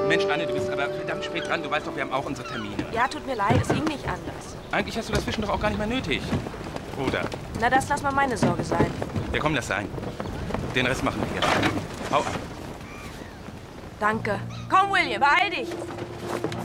Mensch, Anne, du bist aber verdammt spät dran. Du weißt doch, wir haben auch unsere Termine. Ja, tut mir leid, es ging nicht anders. Eigentlich hast du das Fischen doch auch gar nicht mehr nötig. Oder? Na, das lass mal meine Sorge sein. Ja, komm, lass sein. Den Rest machen wir hier. Hau ab. Danke. Komm, William, beeil dich.